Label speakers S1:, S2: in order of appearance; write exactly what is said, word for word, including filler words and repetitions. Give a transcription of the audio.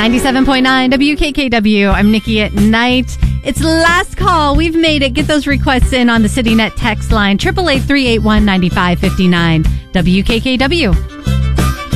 S1: ninety-seven point nine W K K W. I'm Nikki at Night. It's last call. We've made it. Get those requests in on the CityNet text line. eight eight eight, three eight one, nine five five nine. W K K W.